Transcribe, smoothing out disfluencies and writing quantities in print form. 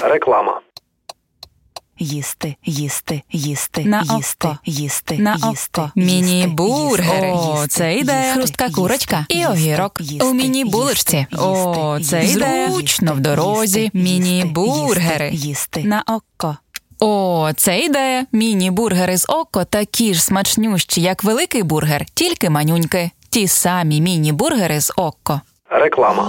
Реклама. Їсти, їсти, їсти, На їсти, око. їсти, На їсти, око. Міні-бургери. їсти, О, це ідея. Хрустка курочка і огірок. їсти, У міні-булочці. О, це ідея. Зручно в дорозі. Міні-бургери. Їсти. На око. О, це ідея. Міні-бургери з око такі ж смачнющі, як великий бургер, тільки манюньки. Ті самі міні-бургери з око. Реклама.